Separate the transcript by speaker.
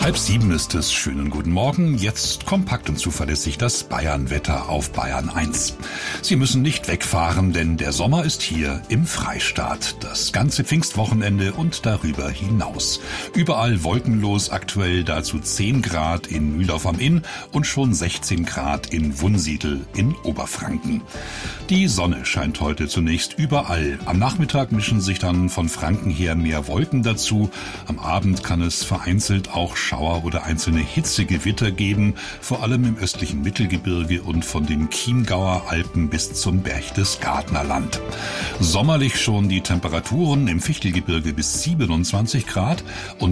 Speaker 1: 6:30 ist es. Schönen guten Morgen. Jetzt kompakt und zuverlässig das Bayern-Wetter auf Bayern 1. Sie müssen nicht wegfahren, denn der Sommer ist hier im Freistaat. Das ganze Pfingstwochenende und darüber hinaus. Überall wolkenlos, aktuell dazu 10 Grad in Mühldorf am Inn und schon 16 Grad in Wunsiedel in Oberfranken. Die Sonne scheint heute zunächst überall. Am Nachmittag mischen sich dann von Franken her mehr Wolken dazu. Am Abend kann es vereinzelt auch Schauer oder einzelne Hitzegewitter geben, vor allem im östlichen Mittelgebirge und von den Chiemgauer Alpen bis zum Berchtesgadenerland. Sommerlich schon die Temperaturen im Fichtelgebirge bis 27 Grad und